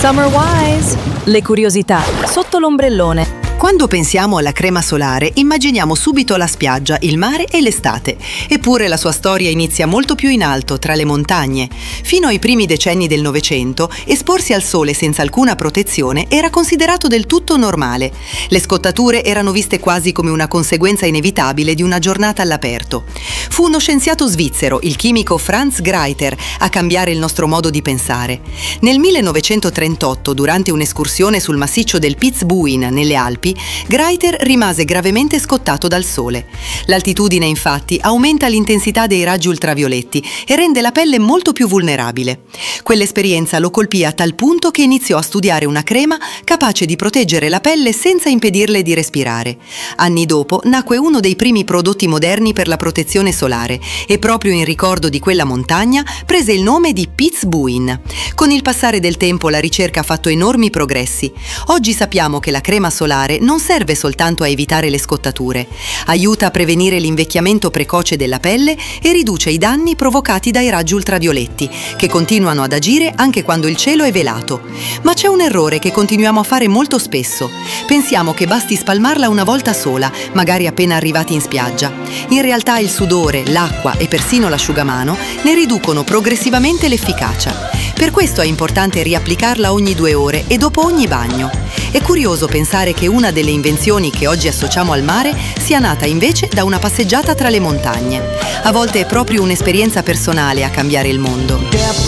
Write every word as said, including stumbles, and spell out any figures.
Summer Wise, le curiosità sotto l'ombrellone. Quando pensiamo alla crema solare, immaginiamo subito la spiaggia, il mare e l'estate. Eppure la sua storia inizia molto più in alto, tra le montagne. Fino ai primi decenni del Novecento, esporsi al sole senza alcuna protezione era considerato del tutto normale. Le scottature erano viste quasi come una conseguenza inevitabile di una giornata all'aperto. Fu uno scienziato svizzero, il chimico Franz Greiter, a cambiare il nostro modo di pensare. Nel millenovecentotrentotto, durante un'escursione sul massiccio del Piz-Buin, nelle Alpi, Greiter rimase gravemente scottato dal sole. L'altitudine, infatti, aumenta l'intensità dei raggi ultravioletti e rende la pelle molto più vulnerabile. Quell'esperienza lo colpì a tal punto che iniziò a studiare una crema capace di proteggere la pelle senza impedirle di respirare. Anni dopo nacque uno dei primi prodotti moderni per la protezione solare e proprio in ricordo di quella montagna prese il nome di Piz-Buin. Con il passare del tempo la ricerca ha fatto enormi progressi. Oggi sappiamo che la crema solare non serve soltanto a evitare le scottature, aiuta a prevenire l'invecchiamento precoce della pelle e riduce i danni provocati dai raggi ultravioletti, che continuano ad agire anche quando il cielo è velato. Ma c'è un errore che continuiamo a fare molto spesso. Pensiamo che basti spalmarla una volta sola, magari appena arrivati in spiaggia. In realtà il sudore, l'acqua e persino l'asciugamano ne riducono progressivamente l'efficacia. Per questo è importante riapplicarla ogni due ore e dopo ogni bagno. È curioso pensare che una delle invenzioni che oggi associamo al mare sia nata invece da una passeggiata tra le montagne. A volte è proprio un'esperienza personale a cambiare il mondo.